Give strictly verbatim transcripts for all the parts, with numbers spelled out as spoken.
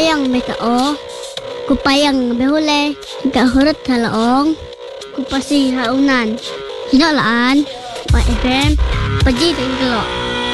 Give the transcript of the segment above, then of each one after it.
kupayang meka o. Kupayang behule. Ika hurut halaong. Kupasi haunan. Hinalaan. Y F M. Paji tinggalok.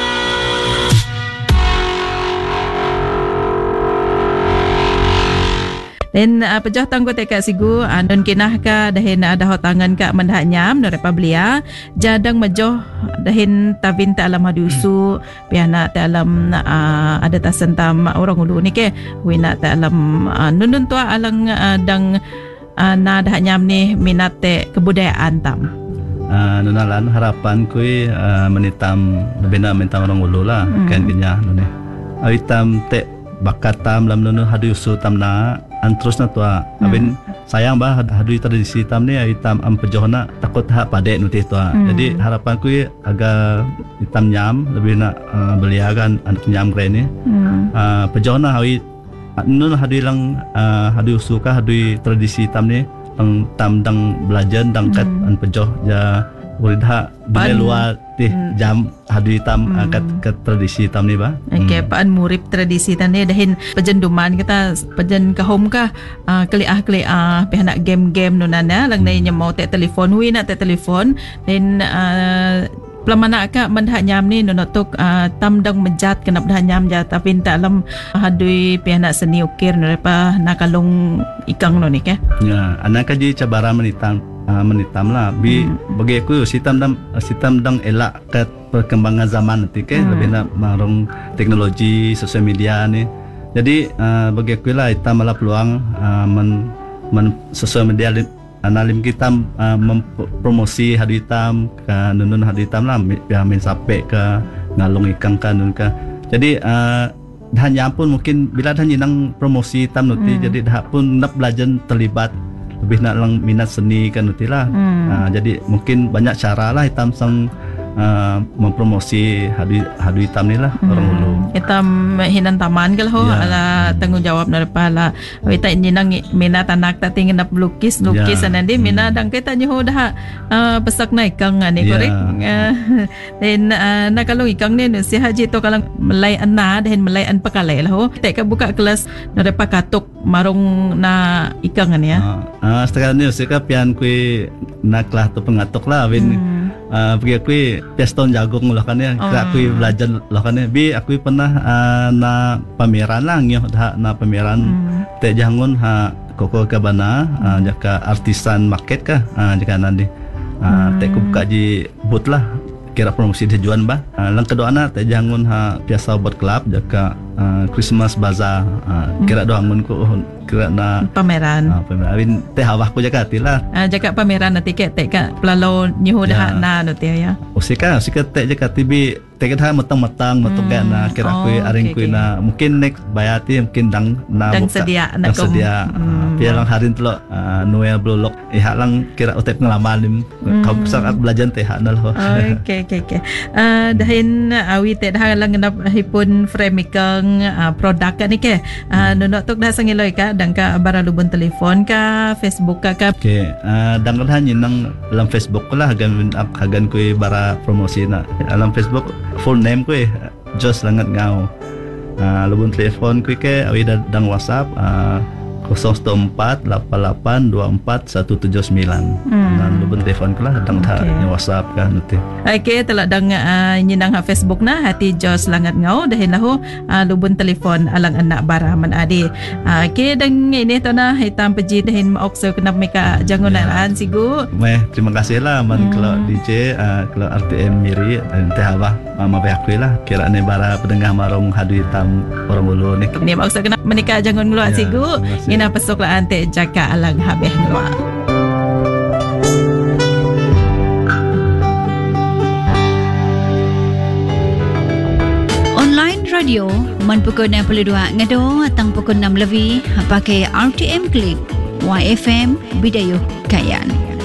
Dan uh, pejah tanggo teka sigu andon kinah ka dahin ada uh, hotangan ka mandah nyam no republia jadang majoh dahin tavin ta alam hadusu piana ta alam uh, ada tasentam orang ulu ni ke wina ta alam uh, nunun tua alang uh, dang uh, na dah nyam ni minat te kebudayaan tam. Uh, nunalan harapan kui uh, menitam lebih nak mentam orang ulu lah hmm. kan kenyah nune. Awitam te bakatam lam nunu hadusu tam na antrus na tua hmm. abin sayang bah hadui tradisi tam ni hitam am pejohna takut hak padek nuti tua hmm. jadi harapan ku agak hitam nyam lebih nak uh, beliagan anak nyam kre ni hmm. uh, pejohna hawi nun hadui lang uh, hadui usuka hadui tradisi tam ni tang tam dang belajar dang kat hmm. an pejoh ja uridha bila luar teh hmm. jam hadui tam hmm. kat kat tradisi tam ni ba okey hmm. paan murip tradisi tan ni dahin pejenduman kita pejen kahom ka uh, keliah keliah pe nak game-game nunana lang hmm. nyemau tek telefon hui nak tek telefon dan uh, pelamana ka mandah nyam ni nonotuk uh, tam dang menjat kena dah nyam ja tapi tak lam hadui pe nak seni ukir nepa nakalong ikang no ni ke ya anak kaji cabaran menitam Uh, menitam lah bi hmm. bagi aku sitam dang sitam dang elak ke perkembangan zaman nanti ke hmm. lebih nak marung teknologi sosial media ni jadi uh, bagi aku lah hitam malah peluang uh, men, men sosial media analim kita uh, mempromosi hadu hitam ke nunun hadu hitam lah biar main sampai ke ngalung ikang kan nun ke jadi uh, dah nyampun mungkin bila dah nyinang promosi hitam nanti hmm. jadi dah pun nak belajar terlibat lebih nak lang minat seni kan nanti lah hmm. uh, jadi mungkin banyak cara lah hitam sang uh, mempromosi hadu hadu hitam ni lah hmm. orang ulu hitam hinan taman ke lah ho ya. Ala tanggung jawab dari pala kita ini nang minat anak tak tinggal nak lukis lukis ya. Nanti minat dang kita nyoh dah uh, pesak naik kang ni ya. Korek uh, dan uh, nak kalau ikang ni si haji tu kalau melai anna dan melai an pakalai lah ho tak buka kelas dari pakatuk marung na ikang ni ya ah uh, sekarang ni saya pian kui nak kelas tu pengatuk lah bin hmm. uh, pergi aku peston jagung lah kan ya oh. aku belajar lah kan ya bi aku pernah uh, na pameran lah nyoh dah na pameran hmm. te jangun ha koko kabana uh, jaka artisan market ka uh, jaka nanti uh, hmm. te ku buka ji booth lah kira promosi tujuan bah uh, lang kedua na te jangun ha biasa buat club jaka uh, Christmas bazaar uh, kira doangun ku kira na pameran uh, pameran awin te hawah ku jaka tilah uh, jaka pameran nanti ke te ka pelalo nyu dah na no te ya usika usika te jaka tibi te ka matang-matang matang na kira ku oh, aring okay, ku na mungkin next bayati mungkin dang na dang buka sedia dang sedia hmm. pia lang harin tlo uh, Noel Blolok iha lang kira utep pengalaman lim hmm. kau sak ak belajar te ha nal ho okey okey okey uh, dahin awi te dah lang ngendap hipun framikang uh, produk ka ni ke uh, nunok tok dah sangiloi ka dang ka bara lubun telefon ka Facebook ka ka okey uh, dang dah nyinang dalam Facebook lah hagan ak hagan ku bara promosi na dalam Facebook full name ku Jos Langat Ngau uh, lubun telefon ku ke awi dang WhatsApp uh, kosong satu empat lapan lapan dua empat satu tujuh sembilan hmm. dan lubun telefon ku lah dang okay. Tha WhatsApp kan nanti okey telah dang uh, nyinang ha Facebook na hati Jos Langat Ngau dahin lahu uh, lubun telefon alang anak bara man adi uh, okey dang ini to na hitam peji dahin maok so kenap meka jangun ya. An sigu meh terima kasih lah man hmm. kalau D J uh, kalau R T M Miri dan teh abah mama be aku lah kira ne bara pendengar marung hadu hitam orang ulu ni ini maok so kenap menikah jangun ngeluar ya, sigu ina pesok lah ante jaka alang habeh ngeluar online radio man pukul enam puluh dua ngado atang pukul enam lebih pakai R T M Klik Y F M Bidayuh Kayan.